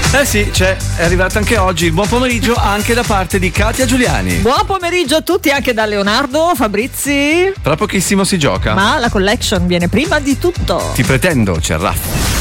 Eh sì, è arrivato anche oggi il buon pomeriggio anche da parte di Katia Giuliani. Buon pomeriggio a tutti, anche da Leonardo Fabrizi. Tra pochissimo si gioca. Ma la collection viene prima di tutto. Ti pretendo, c'è Raff.